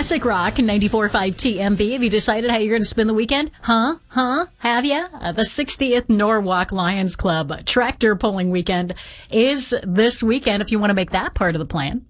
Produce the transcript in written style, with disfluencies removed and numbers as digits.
Classic Rock 94.5 TMB. Have you decided how you're going to spend the weekend? Huh? Have you? The 60th Norwalk Lions Club tractor pulling weekend is this weekend if you want to make that part of the plan.